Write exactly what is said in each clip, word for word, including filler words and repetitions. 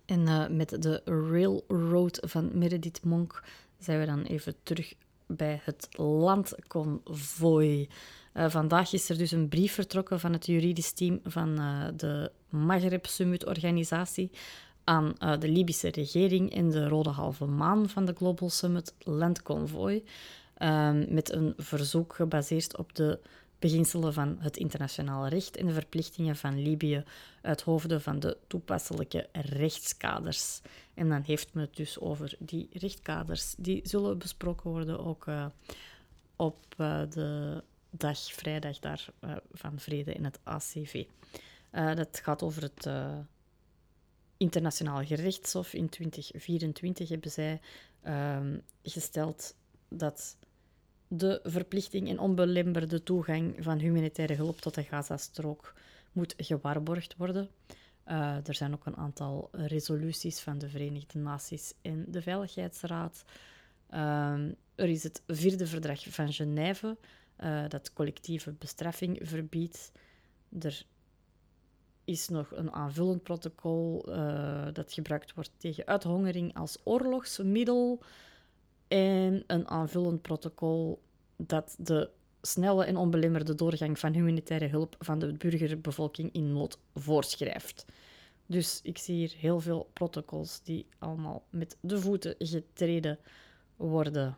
En uh, met de Railroad van Meredith Monk zijn we dan even terug bij het landconvooi. Uh, vandaag is er dus een brief vertrokken van het juridisch team van uh, de Maghreb Summit-organisatie aan uh, de Libische regering en de Rode Halve Maan van de Global Summit Landconvoy, uh, met een verzoek gebaseerd op de beginselen van het internationaal recht en de verplichtingen van Libië uit hoofde van de toepasselijke rechtskaders. En dan heeft men het dus over die rechtskaders. Die zullen besproken worden ook uh, op uh, de dag, vrijdag daar, uh, van Vrede in het A C V. Uh, dat gaat over het uh, internationaal gerechtshof. In twintig vierentwintig hebben zij uh, gesteld dat de verplichting en onbelemmerde toegang van humanitaire hulp tot de Gazastrook moet gewaarborgd worden. Uh, er zijn ook een aantal resoluties van de Verenigde Naties en de Veiligheidsraad. Uh, er is het vierde verdrag van Genève, uh, dat collectieve bestraffing verbiedt. Er is nog een aanvullend protocol uh, dat gebruikt wordt tegen uithongering als oorlogsmiddel. En een aanvullend protocol dat de snelle en onbelemmerde doorgang van humanitaire hulp van de burgerbevolking in nood voorschrijft. Dus ik zie hier heel veel protocols die allemaal met de voeten getreden worden.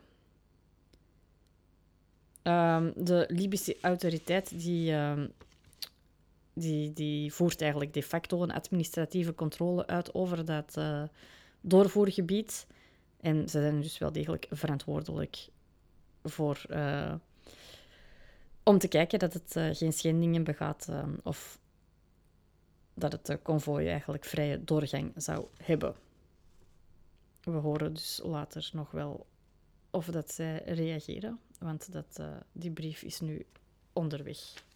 Um, de Libische autoriteit die, um, die, die voert eigenlijk de facto een administratieve controle uit over dat uh, doorvoergebied. En ze zijn dus wel degelijk verantwoordelijk voor uh, om te kijken dat het uh, geen schendingen begaat uh, of dat het uh, konvooi eigenlijk vrije doorgang zou hebben. We horen dus later nog wel of dat zij reageren, want dat, uh, die brief is nu onderweg.